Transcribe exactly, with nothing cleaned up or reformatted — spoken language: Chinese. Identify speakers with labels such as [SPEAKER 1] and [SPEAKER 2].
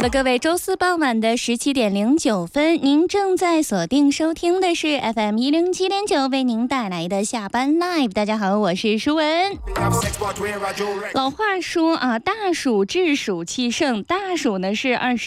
[SPEAKER 1] 的，各位，周四傍晚的十七点零九分，您正在锁定收听的是 F M 一零七点九，为您带来的下班 Live。大家好，我是舒文。老话说啊，大暑治暑气盛，大暑呢是二十。